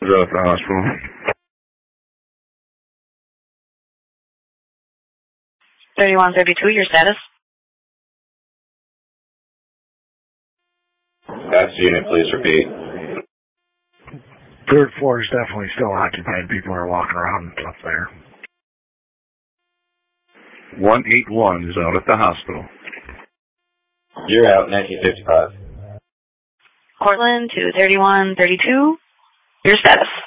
at the hospital. 3132, your status? That's the unit, please repeat. Third floor is definitely still occupied. People are walking around up there. 181 is out at the hospital. You're out, 1955. Cortland to 3132, your status?